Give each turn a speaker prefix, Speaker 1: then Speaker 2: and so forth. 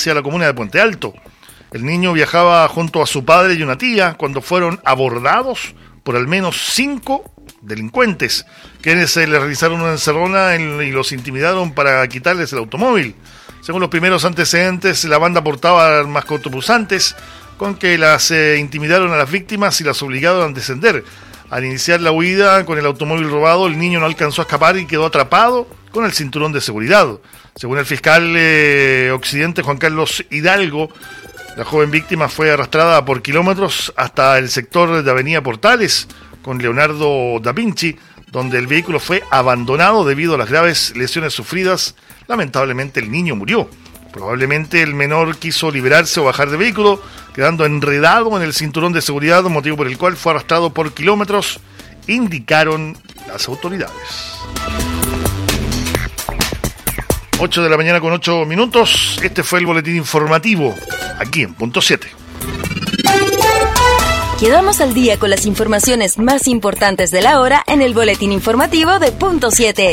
Speaker 1: hacia la comuna de Puente Alto. El niño viajaba junto a su padre y una tía cuando fueron abordados por al menos 5 delincuentes, quienes le realizaron una encerrona y los intimidaron para quitarles el automóvil. Según los primeros antecedentes, la banda portaba armas cortopunzantes con que las intimidaron a las víctimas y las obligaron a descender. Al iniciar la huida con el automóvil robado, el niño no alcanzó a escapar y quedó atrapado con el cinturón de seguridad. Según el fiscal Occidente Juan Carlos Hidalgo, la joven víctima fue arrastrada por kilómetros hasta el sector de Avenida Portales con Leonardo da Vinci, donde el vehículo fue abandonado debido a las graves lesiones sufridas. Lamentablemente el niño murió. Probablemente el menor quiso liberarse o bajar de vehículo, quedando enredado en el cinturón de seguridad, motivo por el cual fue arrastrado por kilómetros, indicaron las autoridades. 8 de la mañana con 8 minutos. Este fue el boletín informativo, aquí en Punto 7.
Speaker 2: Quedamos al día con las informaciones más importantes de la hora en el boletín informativo de Punto 7.